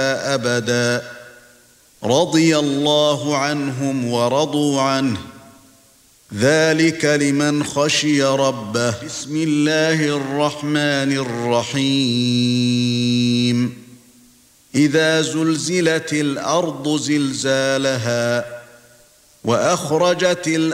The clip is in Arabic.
أبدا رضي الله عنهم ورضوا عنه ذلك لمن خشي ربه. بسم الله الرحمن الرحيم إذا زلزلت الأرض زلزالها وأخرجت